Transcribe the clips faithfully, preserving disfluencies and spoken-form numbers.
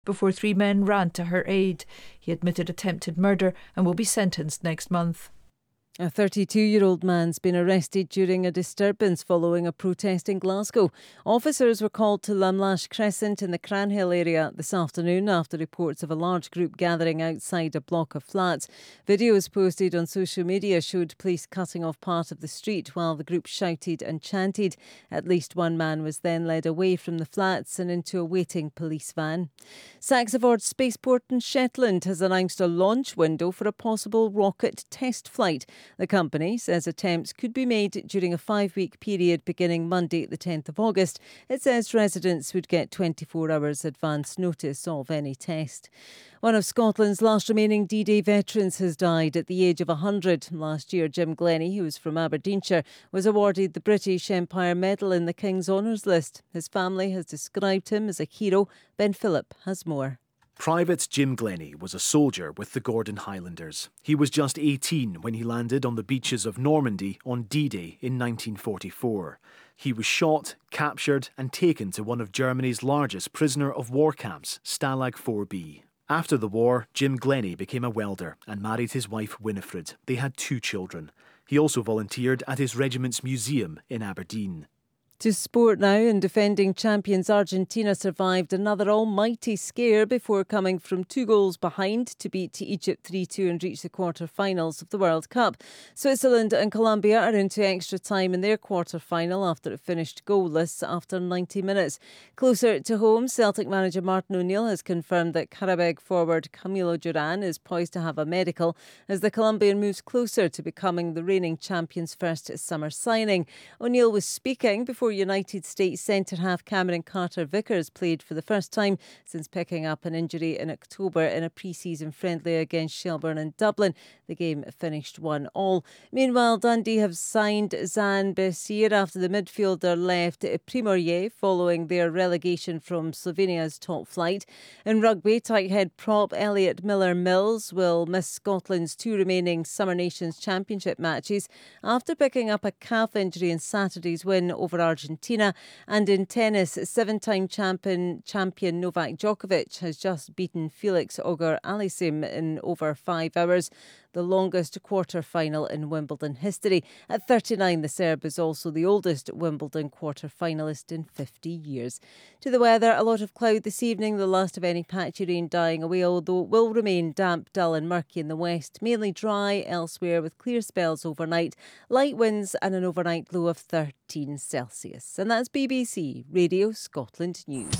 before three men ran to her aid. He admitted attempted murder and will be sentenced next month. A thirty-two-year-old man's been arrested during a disturbance following a protest in Glasgow. Officers were called to Lamlash Crescent in the Cranhill area this afternoon after reports of a large group gathering outside a block of flats. Videos posted on social media showed police cutting off part of the street while the group shouted and chanted. At least one man was then led away from the flats and into a waiting police van. Saxavord Spaceport in Shetland has announced a launch window for a possible rocket test flight. The company says attempts could be made during a five-week period beginning Monday, the tenth of August. It says residents would get twenty-four hours advance notice of any test. One of Scotland's last remaining D-Day veterans has died at the age of one hundred. Last year, Jim Glennie, who was from Aberdeenshire, was awarded the British Empire Medal in the King's Honours List. His family has described him as a hero. Ben Phillip has more. Private Jim Glennie was a soldier with the Gordon Highlanders. He was just eighteen when he landed on the beaches of Normandy on D-Day in nineteen forty-four. He was shot, captured and taken to one of Germany's largest prisoner of war camps, Stalag four B. After the war, Jim Glennie became a welder and married his wife Winifred. They had two children. He also volunteered at his regiment's museum in Aberdeen. To sport now, and defending champions Argentina survived another almighty scare before coming from two goals behind to beat Egypt three two and reach the quarter-finals of the World Cup. Switzerland and Colombia are into extra time in their quarter-final after it finished goalless after ninety minutes. Closer to home, Celtic manager Martin O'Neill has confirmed that Qarabag forward Camilo Duran is poised to have a medical as the Colombian moves closer to becoming the reigning champions' first summer signing. O'Neill was speaking before United States centre-half Cameron Carter-Vickers played for the first time since picking up an injury in October in a pre-season friendly against Shelbourne and Dublin. The game finished one all. Meanwhile, Dundee have signed Zan Besir after the midfielder left Primorje following their relegation from Slovenia's top flight. In rugby, tight head prop Elliot Miller-Mills will miss Scotland's two remaining Summer Nations Championship matches after picking up a calf injury in Saturday's win over Argentina. Argentina. And in tennis, seven-time champion champion Novak Djokovic has just beaten Felix Auger-Aliassime in over five hours, the longest quarter-final in Wimbledon history. At thirty-nine, the Serb is also the oldest Wimbledon quarter-finalist in fifty years. To the weather, a lot of cloud this evening, the last of any patchy rain dying away, although it will remain damp, dull and murky in the west. Mainly dry elsewhere with clear spells overnight, light winds and an overnight low of thirteen Celsius. And that's B B C Radio Scotland News.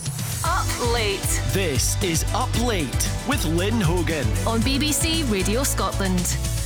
Up Late. This is Up Late with Lynn Hogan on B B C Radio Scotland.